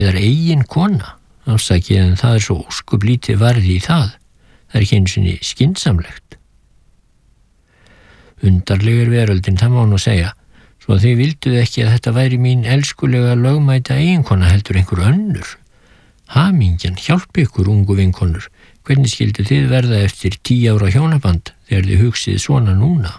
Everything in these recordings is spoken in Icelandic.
Það eigin kona, afsakið, en það svo óskup lítið varði í það. Það ekki einu sinni skynsamlegt. Undarleg veröldin, það má nú segja, svo að þið vilduð ekki að þetta væri mín elskulega lögmæta eiginkona heldur einhver önnur. Hamingjan, hjálpi ykkur, ungu vinkonur. Hvernig skildu þið verða eftir 10 ára hjónaband þegar þið hugsið svona núna?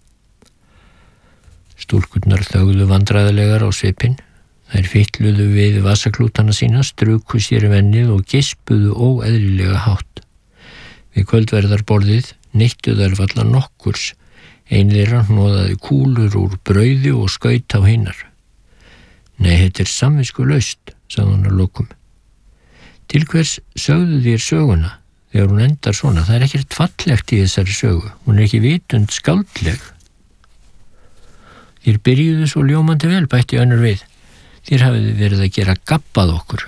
Stúlkurnar þögðu vandræðalegar á svipinn. Þær fytluðu við vasaklútana sína, struku sér ennið og gispuðu óeðlilega hátt. Við kvöldverðarborðið neittu þær varla nokkurs. Ein þeirra hnoðaði kúlur úr brauði og skaut á hinnar. Nei, þetta samviskulaust, sagði hún að lokum. Til hvers sögðu þér söguna þegar hún endar svona? Það ekkert fallegt í þessari sögu. Hún ekki vitund skáldleg. Þér byrjuðu svo ljómandi vel, bætti önnur við. Þér hafið verið að gera gabbað okkur.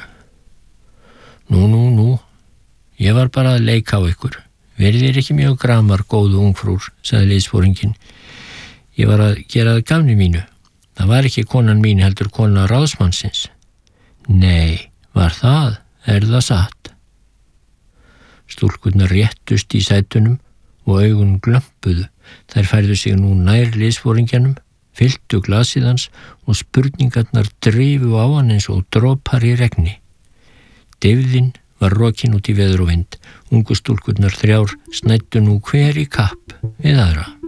Nú, ég var bara að leika á ykkur. Verið þér ekki mjög gramar, góðu ungfrúr, sagði liðsforinginn. Ég var að gera það gamni mínu. Það var ekki konan mín heldur kona ráðsmannsins. Nei, var það? Er það satt? Stúlkurnar réttust í sætunum og augun glömpuðu. Þær færðu sig nú nær liðsforingjanum, fylltu glasið hans og spurningarnar drifu á hann eins og dropar í regni. Deyfðin var rokin út í veður og vind. Ungu stúlkurnar 3 snæddu nú hver í kapp við aðra.